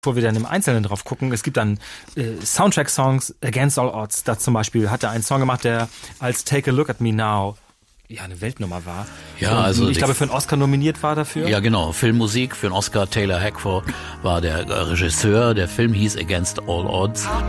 bevor wir dann im Einzelnen drauf gucken, es gibt dann Soundtrack-Songs, Against All Odds, da zum Beispiel hat er einen Song gemacht, der als Take a Look at Me Now ja eine Weltnummer war. Ja, und also ich glaube für einen Oscar nominiert war dafür. Ja, genau, Filmmusik für einen Oscar. Taylor Hackford war der Regisseur, der Film hieß Against All Odds.